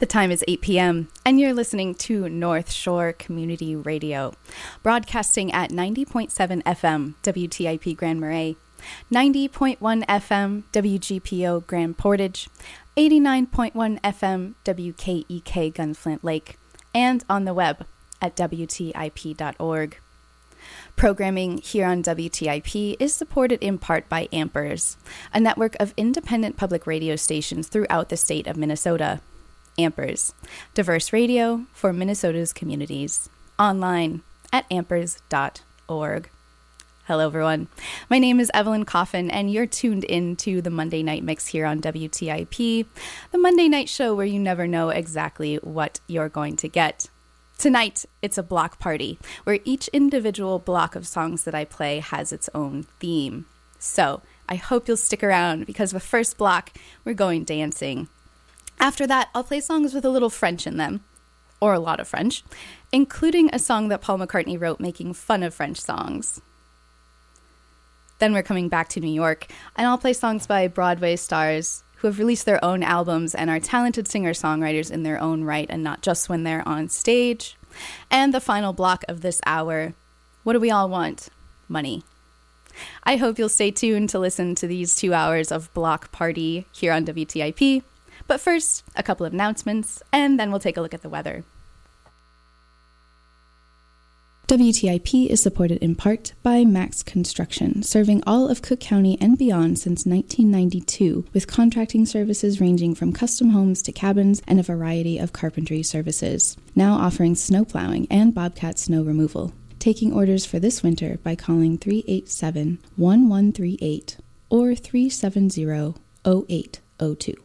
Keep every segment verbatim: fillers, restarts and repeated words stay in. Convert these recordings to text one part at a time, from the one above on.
The time is eight p.m., and you're listening to North Shore Community Radio, broadcasting at ninety point seven F M W T I P Grand Marais, ninety point one F M W G P O Grand Portage, eighty-nine point one F M W K E K Gunflint Lake, and on the web at W T I P dot org. Programming here on W T I P is supported in part by Ampers, a network of independent public radio stations throughout the state of Minnesota. Ampers, diverse radio for Minnesota's communities. Online at ampers dot org. Hello, everyone. My name is Evelyn Coffin, and you're tuned in to the Monday Night Mix here on W T I P, the Monday night show where you never know exactly what you're going to get. Tonight, it's a block party, where each individual block of songs that I play has its own theme. So, I hope you'll stick around, because the first block, we're going dancing. After that, I'll play songs with a little French in them, or a lot of French, including a song that Paul McCartney wrote making fun of French songs. Then we're coming back to New York, and I'll play songs by Broadway stars who have released their own albums and are talented singer-songwriters in their own right and not just when they're on stage. And the final block of this hour, what do we all want? Money. I hope you'll stay tuned to listen to these two hours of block party here on W T I P. But first, a couple of announcements, and then we'll take a look at the weather. W T I P is supported in part by Max Construction, serving all of Cook County and beyond since nineteen ninety-two, with contracting services ranging from custom homes to cabins and a variety of carpentry services. Now offering snow plowing and Bobcat snow removal. Taking orders for this winter by calling three eight seven, one one three eight or three seven zero, zero eight zero two.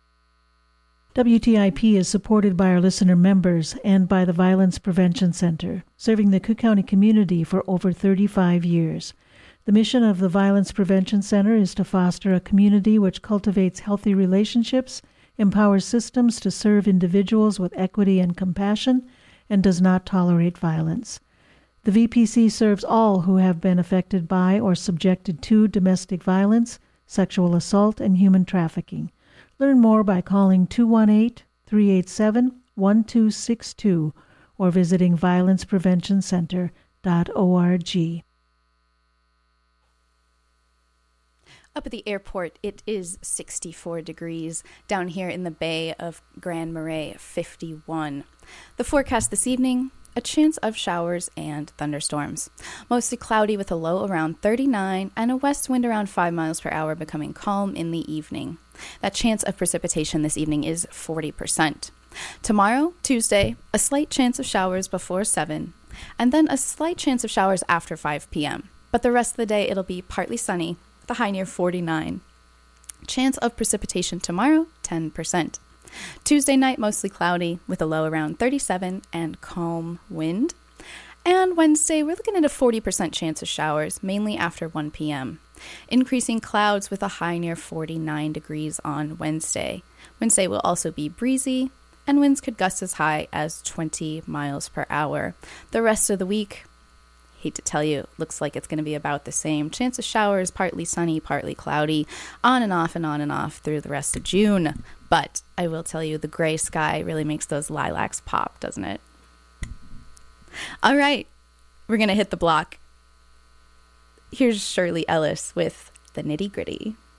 W T I P is supported by our listener members and by the Violence Prevention Center, serving the Cook County community for over thirty-five years. The mission of the Violence Prevention Center is to foster a community which cultivates healthy relationships, empowers systems to serve individuals with equity and compassion, and does not tolerate violence. The V P C serves all who have been affected by or subjected to domestic violence, sexual assault, and human trafficking. Learn more by calling two one eight, three eight seven, one two six two or visiting violence prevention center dot org. Up at the airport, it is sixty-four degrees. Down here in the Bay of Grand Marais, fifty-one. The forecast this evening, a chance of showers and thunderstorms. Mostly cloudy with a low around thirty-nine and a west wind around five miles per hour, becoming calm in the evening. That chance of precipitation this evening is forty percent. Tomorrow, Tuesday, a slight chance of showers before seven, and then a slight chance of showers after five p.m. But the rest of the day, it'll be partly sunny, with a high near forty-nine. Chance of precipitation tomorrow, ten percent. Tuesday night, mostly cloudy, with a low around thirty-seven and calm wind. And Wednesday, we're looking at a forty percent chance of showers, mainly after one p.m. Increasing clouds with a high near forty-nine degrees on Wednesday. Wednesday will also be breezy, and winds could gust as high as twenty miles per hour. The rest of the week, hate to tell you, looks like it's going to be about the same. Chance of showers, partly sunny, partly cloudy, on and off and on and off through the rest of June. But I will tell you, the gray sky really makes those lilacs pop, doesn't it? All right, we're going to hit the block. Here's Shirley Ellis with The Nitty Gritty.